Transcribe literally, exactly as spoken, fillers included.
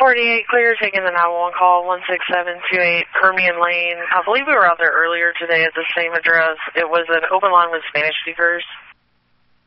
forty-eight, clear, taking the nine one one call, one six seven two eight Permian Lane. I believe we were out there earlier today at the same address. It was an open line with Spanish speakers.